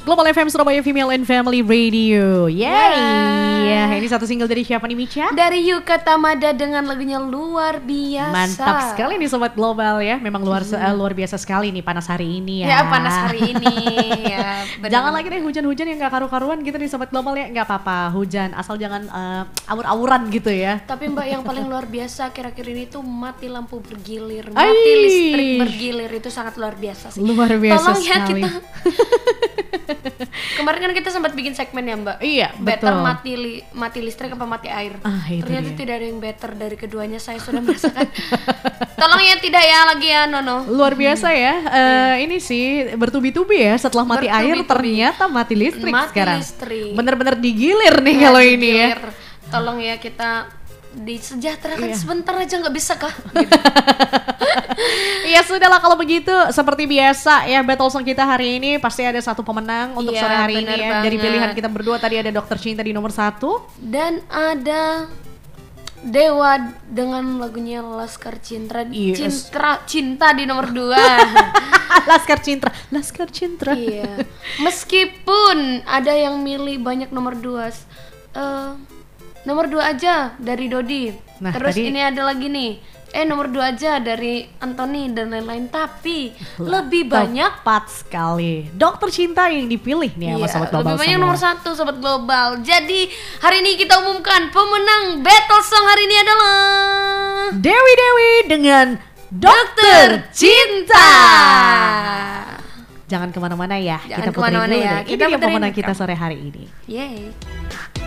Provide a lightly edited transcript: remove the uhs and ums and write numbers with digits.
Global FM Surabaya Female and Family Radio. Yeay. Ini satu single dari siapa nih, Micha? Dari Yuka Tamada dengan lagunya Luar Biasa. Mantap sekali nih Sobat Global ya. Memang luar biasa sekali nih panas hari ini ya. Ya panas hari ini ya. Jangan lagi deh hujan-hujan yang gak karu-karuan gitu nih Sobat Global ya. Gak apa-apa hujan, asal jangan awur-awuran gitu ya. Tapi Mbak, yang paling luar biasa akhir-akhir ini tuh mati lampu bergilir, mati listrik bergilir, itu sangat luar biasa sih. Luar biasa Tolong ya sekali. kita. Kemarin kan kita sempat bikin segmen ya Mbak. Iya, better betul. mati listrik apa mati air? Itu Ternyata dia. tidak ada yang better dari keduanya. Saya sudah merasakan. Tolong ya, tidak ya lagi ya Nono. Luar biasa ya. Ini sih bertubi-tubi ya. Setelah mati air ternyata mati listrik sekarang. Listrik. Bener-bener digilir nih kalau ini ya. Tolong ya kita disejahterakan sebentar aja, nggak bisa kah? Gitu. Ya sudahlah kalau begitu, seperti biasa ya battle song kita hari ini pasti ada satu pemenang untuk sore hari ini ya. Banget. Dari pilihan kita berdua tadi ada Dokter Cinta di nomor 1 dan ada Dewa dengan lagunya Laskar Cinta, Cinta di nomor 2. Laskar Cinta. Iya. Meskipun ada yang milih banyak nomor 2. Nomor 2 aja dari Dodi. Nah, terus tadi, ini ada lagi nih. Nomor 2 aja dari Anthony dan lain-lain. Tapi lebih banyak tepat sekali Dokter Cinta yang dipilih nih sama Sobat Global. Lebih banyak nomor 1 Sobat Global. Jadi hari ini kita umumkan pemenang battle song hari ini adalah Dewi dengan Dokter Cinta. Jangan kemana-mana ya. Jangan kita puterin kemana-mana dulu ya. deh. Ini dia pemenang kita sore hari ini. Yeay.